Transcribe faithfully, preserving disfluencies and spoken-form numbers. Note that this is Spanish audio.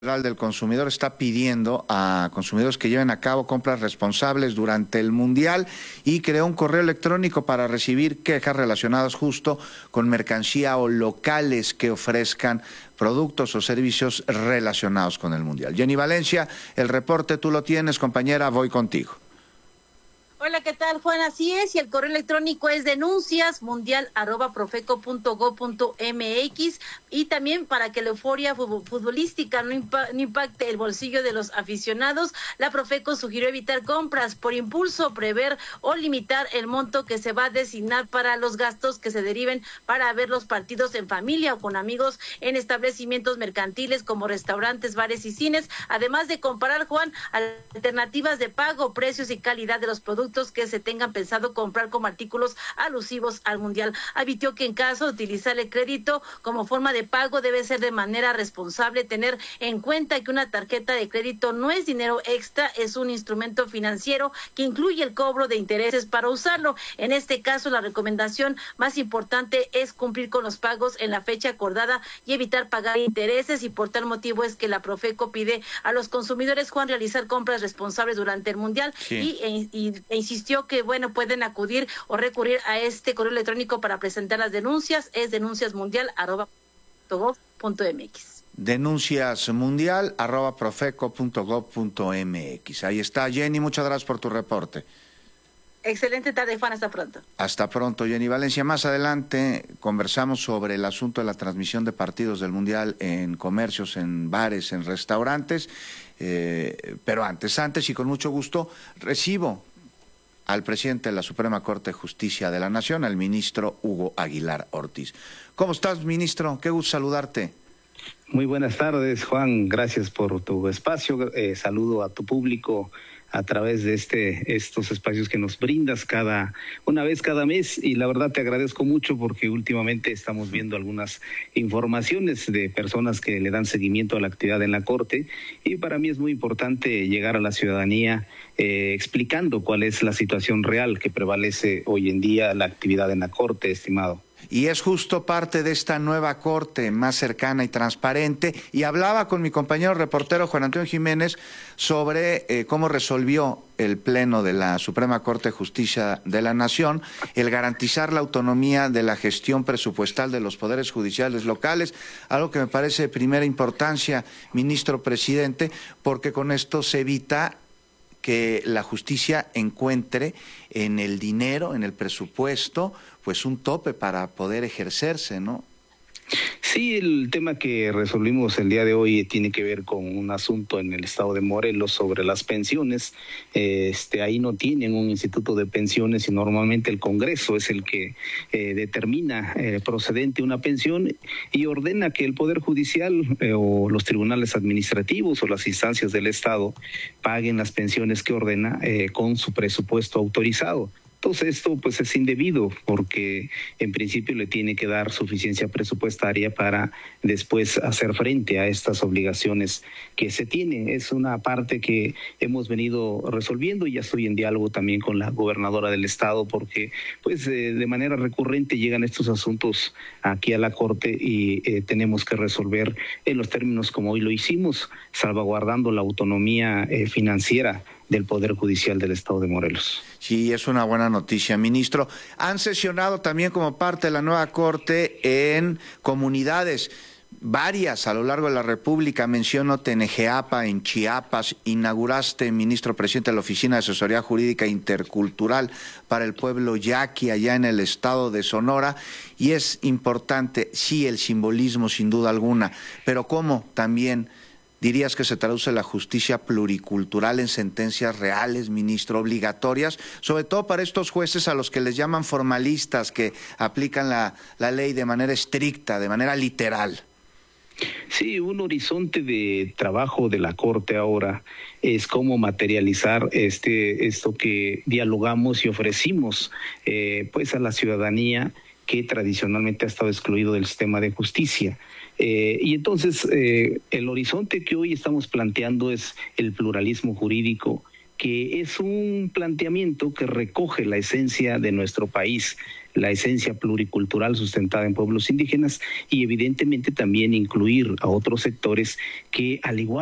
Federal del Consumidor está pidiendo a consumidores que lleven a cabo compras responsables durante el Mundial y creó un correo electrónico para recibir quejas relacionadas justo con mercancía o locales que ofrezcan productos o servicios relacionados con el Mundial. Jenny Valencia, el reporte tú lo tienes, compañera, voy contigo. Hola, ¿qué tal, Juan? Así es, y el correo electrónico es denuncias mundial arroba profeco punto go punto mx, y también para que la euforia futbolística no, impa no impacte el bolsillo de los aficionados, la Profeco sugirió evitar compras por impulso, prever o limitar el monto que se va a designar para los gastos que se deriven para ver los partidos en familia o con amigos en establecimientos mercantiles como restaurantes, bares y cines, además de comparar, Juan, alternativas de pago, precios y calidad de los productos que se tengan pensado comprar como artículos alusivos al Mundial. Advirtió que en caso de utilizar el crédito como forma de pago debe ser de manera responsable, tener en cuenta que una tarjeta de crédito no es dinero extra, es un instrumento financiero que incluye el cobro de intereses para usarlo. En este caso, la recomendación más importante es cumplir con los pagos en la fecha acordada y evitar pagar intereses, y por tal motivo es que la Profeco pide a los consumidores, Juan, realizar compras responsables durante el Mundial. Sí. y, y, y insistió que, bueno, pueden acudir o recurrir a este correo electrónico para presentar las denuncias, es denuncias mundial arroba gov punto mx. Denuncias mundial arroba profeco punto gov punto mx. Ahí está, Jenny, muchas gracias por tu reporte. Excelente tarde, Juan, hasta pronto. Hasta pronto, Jenny Valencia. Más adelante conversamos sobre el asunto de la transmisión de partidos del Mundial en comercios, en bares, en restaurantes, eh, pero antes, antes y con mucho gusto, recibo al presidente de la Suprema Corte de Justicia de la Nación, al ministro Hugo Aguilar Ortiz. ¿Cómo estás, ministro? Qué gusto saludarte. Muy buenas tardes, Juan. Gracias por tu espacio. Eh, saludo a tu público a través de este estos espacios que nos brindas cada una vez cada mes, y la verdad te agradezco mucho porque últimamente estamos viendo algunas informaciones de personas que le dan seguimiento a la actividad en la Corte, y para mí es muy importante llegar a la ciudadanía eh, explicando cuál es la situación real que prevalece hoy en día la actividad en la Corte, estimado. Y es justo parte de esta nueva Corte más cercana y transparente. Y hablaba con mi compañero reportero Juan Antonio Jiménez sobre eh, cómo resolvió el Pleno de la Suprema Corte de Justicia de la Nación el garantizar la autonomía de la gestión presupuestal de los poderes judiciales locales, algo que me parece de primera importancia, ministro presidente, porque con esto se evita que la justicia encuentre en el dinero, en el presupuesto, pues un tope para poder ejercerse, ¿no? Sí, el tema que resolvimos el día de hoy tiene que ver con un asunto en el estado de Morelos sobre las pensiones. Este, ahí no tienen un instituto de pensiones y normalmente el Congreso es el que eh, determina eh, procedente una pensión y ordena que el Poder Judicial eh, o los tribunales administrativos o las instancias del Estado paguen las pensiones que ordena eh, con su presupuesto autorizado. Entonces esto pues es indebido porque en principio le tiene que dar suficiencia presupuestaria para después hacer frente a estas obligaciones que se tienen. Es una parte que hemos venido resolviendo y ya estoy en diálogo también con la gobernadora del estado porque pues eh, de manera recurrente llegan estos asuntos aquí a la Corte y eh, tenemos que resolver en los términos como hoy lo hicimos, salvaguardando la autonomía eh, financiera del Poder Judicial del Estado de Morelos. Sí, es una buena noticia, ministro. Han sesionado también como parte de la nueva Corte en comunidades varias a lo largo de la República. Menciono Tenejeapa en Chiapas. Inauguraste, ministro presidente, la Oficina de Asesoría Jurídica Intercultural para el pueblo yaqui allá en el estado de Sonora. Y es importante, sí, el simbolismo sin duda alguna, pero cómo también dirías que se traduce la justicia pluricultural en sentencias reales, ministro, obligatorias, sobre todo para estos jueces a los que les llaman formalistas, que aplican la, la ley de manera estricta, de manera literal. Sí, un horizonte de trabajo de la Corte ahora es cómo materializar este esto que dialogamos y ofrecimos eh, pues a la ciudadanía que tradicionalmente ha estado excluido del sistema de justicia. Eh, y entonces eh, el horizonte que hoy estamos planteando es el pluralismo jurídico que es un planteamiento que recoge la esencia de nuestro país, la esencia pluricultural sustentada en pueblos indígenas y evidentemente también incluir a otros sectores que al igual